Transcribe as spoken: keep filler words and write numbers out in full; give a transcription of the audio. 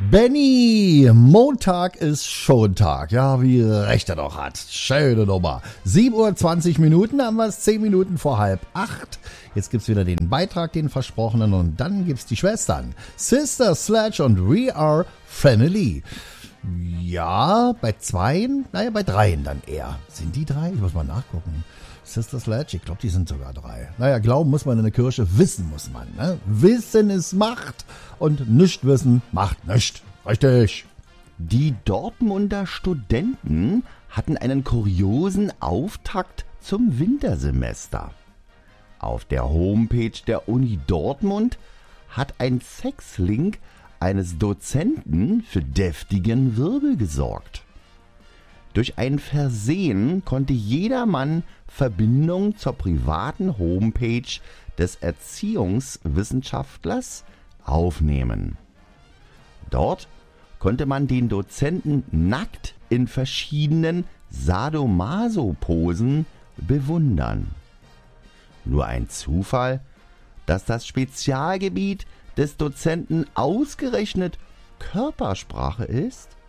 Benny, Montag ist Schontag. Ja, wie recht er doch hat. Schöne Nummer. sieben Uhr zwanzig Minuten, haben wir es, zehn Minuten vor halb acht. Jetzt gibt's wieder den Beitrag, den versprochenen, und dann gibt's die Schwestern. Sister Sledge und We Are Family. Ja, bei zweien, naja, bei dreien dann eher. Sind die drei? Ich muss mal nachgucken. Sister Sledge, ich glaube, die sind sogar drei. Naja, glauben muss man in der Kirche, wissen muss man. Ne? Wissen ist Macht und nicht wissen macht nicht. Richtig. Die Dortmunder Studenten hatten einen kuriosen Auftakt zum Wintersemester. Auf der Homepage der Uni Dortmund hat ein Sexlink eines Dozenten für deftigen Wirbel gesorgt. Durch ein Versehen konnte jedermann Verbindung zur privaten Homepage des Erziehungswissenschaftlers aufnehmen. Dort konnte man den Dozenten nackt in verschiedenen Sadomaso-Posen bewundern. Nur ein Zufall, dass das Spezialgebiet des Dozenten ausgerechnet Körpersprache ist?